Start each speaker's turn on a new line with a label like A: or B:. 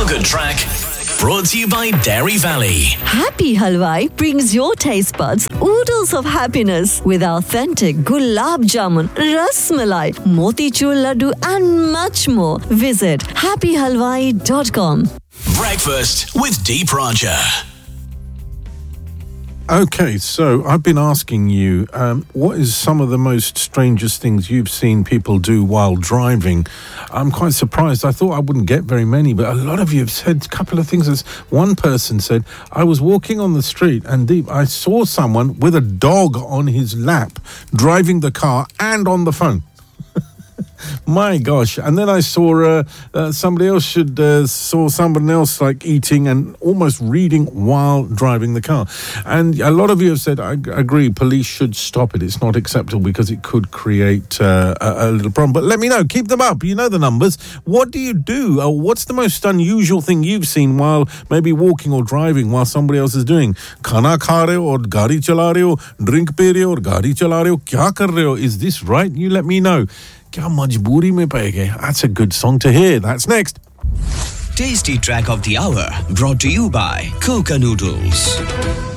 A: Feel Good Track, brought to you by Dairy Valley.
B: Happy Halwai brings your taste buds oodles of happiness with authentic gulab jamun, ras malai, motichur laddu and much more. Visit happyhalwai.com.
A: Breakfast with Deep Raja.
C: Okay, so I've been asking you, what is some of the most strangest things you've seen people do while driving? I'm quite surprised. I thought I wouldn't get very many, but a lot of you have said a couple of things. As one person said, I was walking on the street and I saw someone with a dog on his lap driving the car and on the phone. My gosh. And then I saw somebody else saw someone else like eating and almost reading while driving the car. And a lot of you have said, I agree, police should stop it. It's not acceptable because it could create a little problem. But let me know. Keep them up. You know the numbers. What do you do? What's the most unusual thing you've seen while maybe walking or driving while somebody else is doing? Khana kha rahe ho aur gaadi chala rahe ho, drink pe rahe ho aur gaadi chala rahe ho, kya kar rahe ho? Is this right? You let me know. Kya majboori mein pe gaye? That's a good song to hear. That's next.
A: Tasty Track of the Hour, brought to you by Coca Noodles.